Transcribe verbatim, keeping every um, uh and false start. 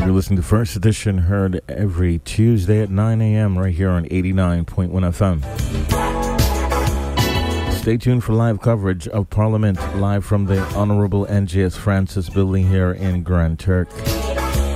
You're listening to First Edition, heard every Tuesday at nine a.m. right here on eighty-nine point one F M. Stay tuned for live coverage of Parliament, live from the Honorable N G S Francis building here in Grand Turk.